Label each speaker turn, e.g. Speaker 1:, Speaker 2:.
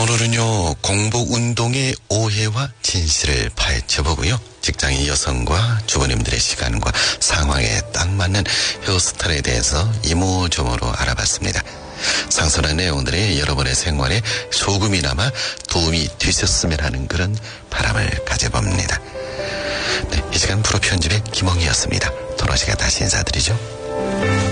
Speaker 1: 오늘은요, 공복운동의 오해와 진실을 파헤쳐보고요. 직장인 여성과 주부님들의 시간과 상황에 딱 맞는 헤어스타일에 대해서 이모저모로 알아봤습니다. 상선한 내용들이 여러분의 생활에 조금이나마 도움이 되셨으면 하는 그런 바람을 가져봅니다. 네, 이 시간 프로 편집의 김홍희였습니다. 도로시가 다시 인사드리죠.